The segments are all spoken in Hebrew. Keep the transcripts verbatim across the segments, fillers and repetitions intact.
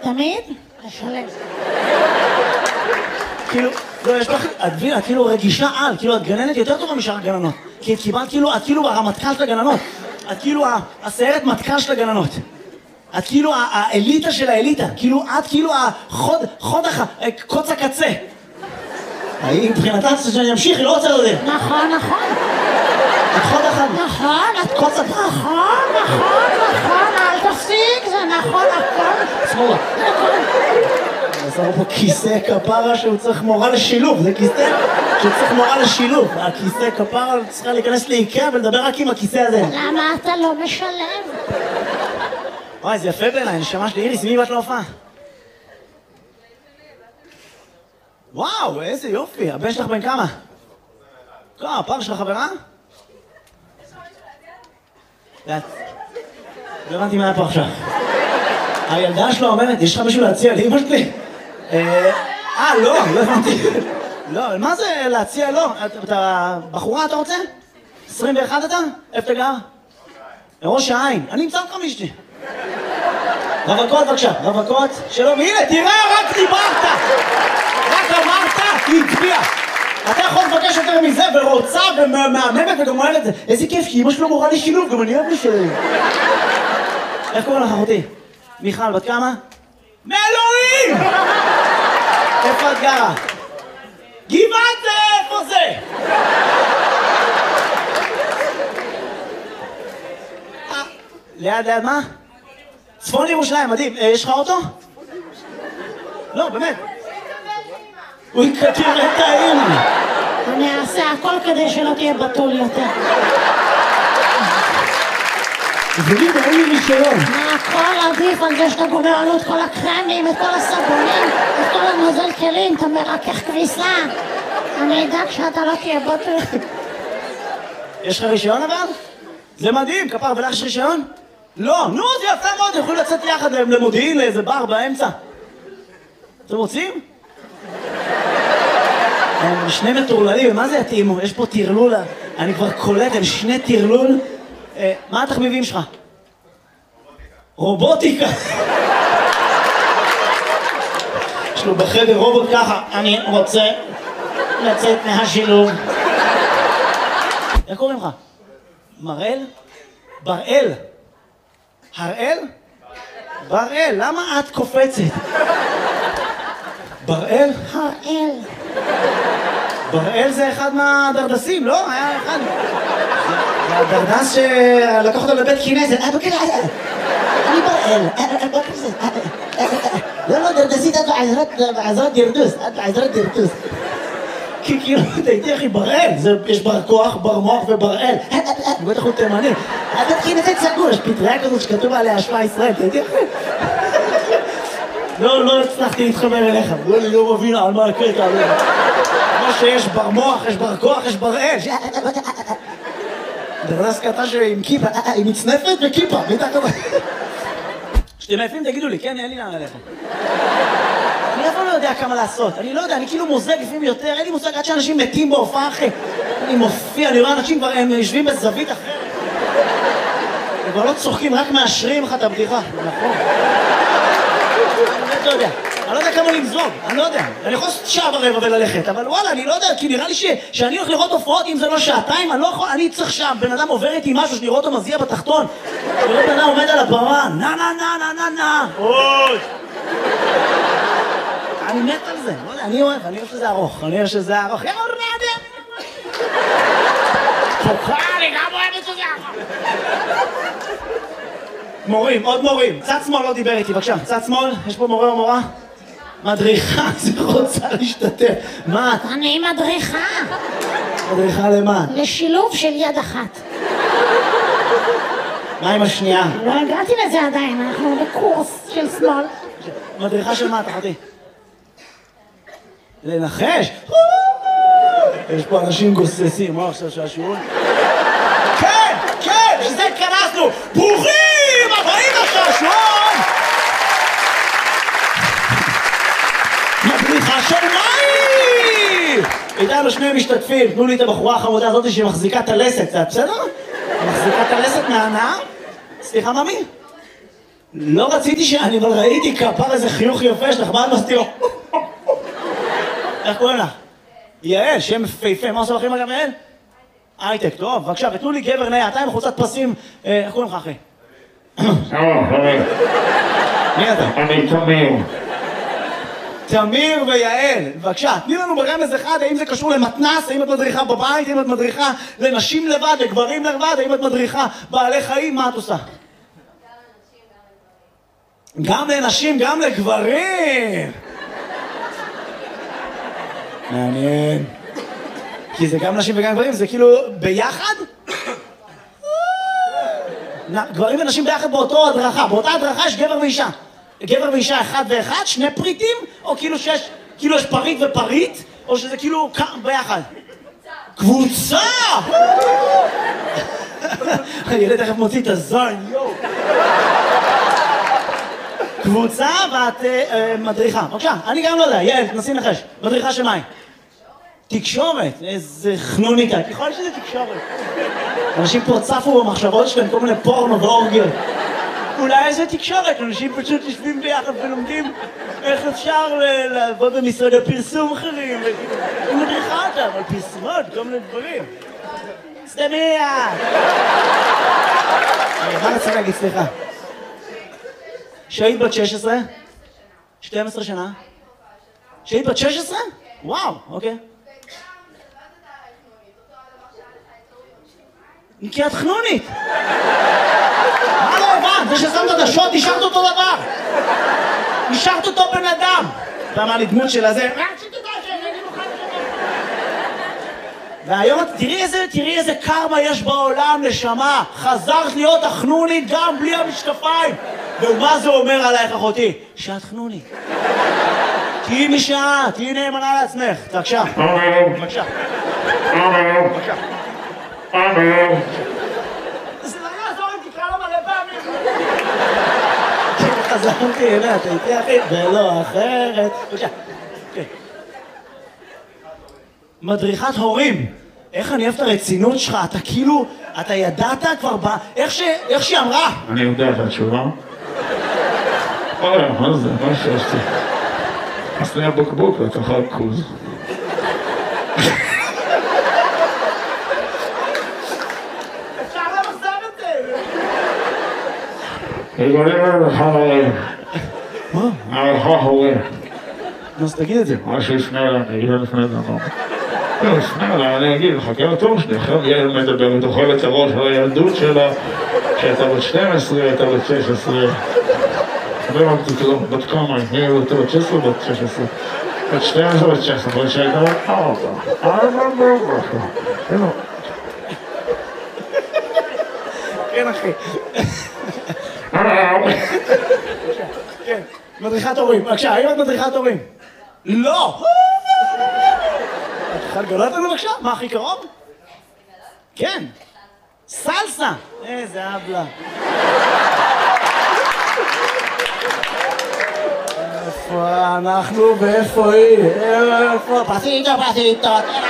תמיד? לשלם. כאילו, לא, יש לך, את מבינה, כאילו רגישה על, כאילו את גננת יותר טובה משאר הגננות. כי את קיבלת כאילו, את כאילו הרמטכ"ל של הגננות. את כאילו הסיירת מטכ"ל של הגננות. את כאילו האליטה של האליטה. כאילו, את כאילו החוד, חוד הח... קוץ הקצה. היא מבחינתה שאני אמשיך, היא לא רוצה לדעת. נכון, נכון. את חוד אחד. נכון, את קוץ הקצה. נכון, נכון, נכון, אל תפסיק, זה נכון, הכל. שמאלה. עשינו פה כיסא כפרה שהוא צריך מורה לשילוב, זה כיסא שהוא צריך מורה לשילוב. הכיסא כפרה צריכה להיכנס לאיקאה ולדבר רק עם הכיסא הזה. למה אתה לא משלם? וואי, זה יפה בעיניי, נשמה שלי. איריס, מי באת להופעה? וואו, איזה יופי. הבן שלך בן כמה? לא, הפעם שלך חברה? לא הבנתי מה היה פה עכשיו. הילדה שלו אומרת, יש לך מישהו להציע לאמא שלי? אה, לא, לא הבנתי. לא, מה זה להציע? לא. אתה בחורה, אתה רוצה? עשרים ואחת אתה? איפה אתה גר? ראש העין. אני אמצא אותך מישתי. רווקות בבקשה, רווקות. שלום, הנה, תראה, רק דיברת. רק אמרת, היא הצביעה. אתה יכול לבקש יותר מזה, ורוצה ומהממת וגם אוהב את זה. איזה כיף, כי אמא שלו מורה לי שילוב, גם אני אוהב לי שילוב. איך קוראים לך, אחותי? מיכל, בת כמה? מאלוהים! איפה את גרה? גבעת זה, איפה זה? ליד, ליד מה? צפון ירושלים, מדהים. יש לך אוטו? לא, באמת. הוא יקטיר את האמא. אני אעשה הכל כדי שלא תהיה בתול יותר. תגידי, אין לי רישיון. הכל עדיף על זה שאתה גומר עלות כל הקרמים, את כל הסבונים, את כל הנוזל כלים, אתה מרכך כביסה. אני אדאג שאתה לא תהיה בתול. יש לך רישיון אבל? זה מדהים, כפר, ולך יש רישיון? לא, נו, זה יפה מאוד, יכולים לצאת יחד למודיעין, לאיזה בר באמצע. אתם רוצים? הם שני מטורללים, מה זה יתאימו? יש פה תרלול, אני כבר קולט, הם שני תרלול. מה התחביבים שלך? רובוטיקה. יש לו בחדר רובוט ככה, אני רוצה לצאת מהשילוב. איך קוראים לך? מראל? בראל. הראל? בראל, למה את קופצת? בראל? הראל. בראל זה אחד מהדרדסים, לא? היה אחד. זה הדרדס שלקח אותו לבית כנסת. אני בראל. לא, לא, דרדסית עד בעזרת דרדוס. עד בעזרת דרדוס. כי כאילו, תהייתי אחי, בראל. יש בר כוח, בר מוח ובראל. בטח הוא תימני. הבית כנסת סגור, יש פטריה כזאת שכתוב עליה השפעה ישראל. תהייתי אחי. לא, לא הצלחתי להתחבר אליך. לא, אני לא מבין על מה הקטע. כמו שיש בר מוח, יש בר כוח, יש בראל. דרדס קטן שעם כיפה, עם מצנפת וכיפה. שאתם יפים, תגידו לי, כן, אין לי לאן ללכת. אני אף פעם לא יודע כמה לעשות. אני לא יודע, אני כאילו מוזג לפעמים יותר. אין לי מושג עד שאנשים מתים בהופעה, אחי. אני מופיע, אני רואה אנשים כבר, הם יושבים בזווית אחרת. הם כבר לא צוחקים, רק מאשרים לך את הבדיחה. נכון. אני לא יודע. אני לא יודע כמה למזוג, אני לא יודע. אני יכול לעשות שעה ורבע וללכת, אבל וואלה, אני לא יודע, כי נראה לי שאני הולך לראות הופעות, אם זה לא שעתיים, אני לא יכול, אני צריך שם, בן אדם עובר איתי משהו, שאני רואה אותו מזיע בתחתון, וראה בן אדם עומד על הבמה, נה נה נה נה נה נה, אוי! אני מת על זה, לא יודע, אני אוהב, אני אוהב שזה ארוך, אני אוהב שזה ארוך, יא רעדה! תוכל, אני גם אוהב שזה ארוך! מורים, עוד מורים, צד שמאל לא דיבר איתי, בבקשה, צד שמאל, יש פה מורה או מורה? מדריכה, זה רוצה להשתתף. מה? אני מדריכה. מדריכה למה? לשילוב של יד אחת. מה עם השנייה? לא הגעתי לזה עדיין, אנחנו בקורס של שמאל. מדריכה של מה, תחתי? לנחש? יש פה אנשים גוססים, מה עכשיו שהשיעור? כן, כן, שזה התכנסנו! ברוכים הבאים לשעשועון! מדריכה של מים! איתנו שני משתתפים, תנו לי את הבחורה החמודה הזאת שמחזיקה את הלסת, זה בסדר? מחזיקה את הלסת מהנהר? סליחה, ממי? לא רציתי שאני, אבל ראיתי כפר איזה חיוך יפה שנחמד מסתירו. איך קוראים לך? יעל, שם מפהפה. מה עושה לכם אגב יעל? הייטק, טוב, בבקשה, ותנו לי גבר נאה, אתה עם חולצת פסים, איך קוראים לך אחי? שלום, חברים. מי אתה? אני תמיר. תמיר ויעל, בבקשה, תני לנו ברמז אחד, האם זה קשור למתנ"ס, האם את מדריכה בבית, האם את מדריכה לנשים לבד, לגברים לבד, האם את מדריכה בעלי חיים, מה את עושה? גם לנשים, גם לגברים! מעניין. כי זה גם נשים וגם גברים, זה כאילו ביחד? גברים ונשים ביחד באותו הדרכה, באותה הדרכה יש גבר ואישה. גבר ואישה אחד ואחד, שני פריטים, או כאילו שיש, כאילו יש פריט ופריט, או שזה כאילו ביחד? קבוצה! הילד תכף מוציא את הזון, יואו. קבוצה ואת מדריכה. בבקשה, אני גם לא יודע, יעל, תנסי לנחש. מדריכה של מה? תקשורת. איזה חנוניקה. ככל שזה תקשורת. אנשים פה צפו במחשבות שלהם, כל מיני פורנו ואורגיות. אולי איזה תקשורת, אנשים פשוט יושבים ביחד ולומדים איך אפשר לעבוד במשרדי פרסום אחרים. היא מדריכה אותם על פרסומות, כל מיני דברים. סתמיה! מה רציתי להגיד, סליחה? שהיית בת שש עשרה? שתים עשרה שנה? שהיית בת שש עשרה? וואו, אוקיי. כי את חנונית! מה לא הבנת? זה ששמת את השוט, נשארת אותו דבר! נשארת אותו בן אדם! אתה אמר לי דמות של הזה... והיום תראי איזה, תראי איזה קרמה יש בעולם, נשמה. חזרת להיות החנונית גם בלי המשקפיים. ומה זה אומר עלייך אחותי? שאת חנונית. תהיי מי שאת, תהיי נאמנה לעצמך. בבקשה. בבקשה. בבקשה. זה לא יעזור אם תקרא לו מלא פעמים. חזרתי אליה, אתה איתי אחי, ולא אחרת. בבקשה. מדריכת הורים. איך אני אוהב את הרצינות שלך, אתה כאילו, אתה ידעת כבר ב... איך ש... איך שהיא אמרה? אני יודע את התשובה. אוי, מה זה? מה שעשתי? עשתי הבוקבוק לתוכל קוז. אפשר למחזר את זה! יגולים לך הורים. מה? הלכה הורים. אז תגיד את זה. מה שיפנה לה, אני אגיד לה לפני זה, לא. לא, יפנה לה, אני אגיד, חכה לתור שלי, אחרי ילד מדבר, היא תאכלת הראש על הילדות שלה, שהייתה בת שתים עשרה, הייתה בת שש עשרה. לא הבנתי כלום, בת כמה, היא הייתה בת שש עשרה, בת שש עשרה. בת שתים עשרה, בת שש עשרה, בת שהייתה בת ארבע. ארבע בארבע. הנה. כן, אחי. כן, מדריכת הורים. בבקשה, האם את מדריכת הורים? לא! את יכולה לגלות לנו בבקשה? מה הכי קרוב? כן. סלסה! איזה אבלה. איפה אנחנו ואיפה היא? איפה? פסיטו, פסיטו.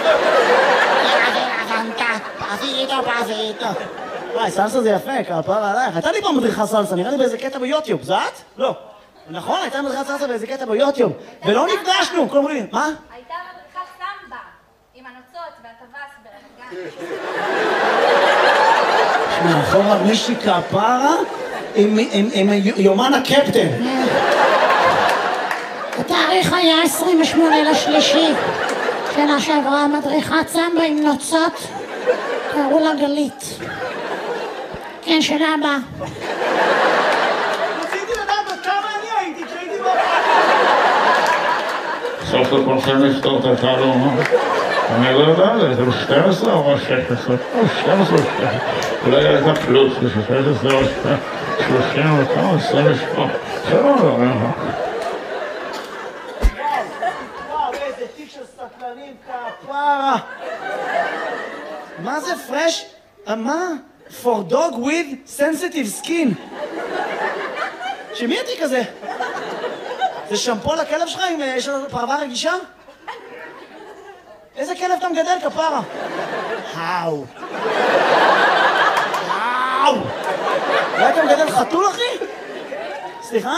פסיטו, פסיטו. וואי, סלסה זה יפה, כפר עלייך. הייתה לי פה מדריכה סלסה, נראה לי באיזה קטע ביוטיוב, זה את? לא. נכון, הייתה מדריכה סלסה באיזה קטע ביוטיוב. ולא נפגשנו, כל אומרים, מה? הייתה מדריכה סמבה, עם הנוצות והטווס ברמת גן. שמע, אחורה מישהי כפרה עם יומן הקפטן. התאריך היה עשרים ושמונה לשלישי. שנה שעברה מדריכת סמבה עם נוצות. קראו לה גלית. כן, שנה הבאה. רציתי לדעת עד כמה אני הייתי כשהייתי בו. סוף לכולכם לפתור את התעלום, אה? אני לא יודע, זה ב-שתים עשרה או שש עשרה? או שתים עשרה או שתים עשרה. אולי הייתה פלוס, ב-שש עשרה או שלושים וכמה, עשרים ושמונה. זה לא לא, אה? וואו, איזה תיק של סטלנים כפרה. מה זה פרש? מה? For dog with sensitive skin. שמי התיק הזה? זה שמפו לכלב שלך אם יש לו פרווה רגישה? איזה כלב אתה מגדל כפרה? האו. האו. אולי אתה מגדל חתול אחי? סליחה?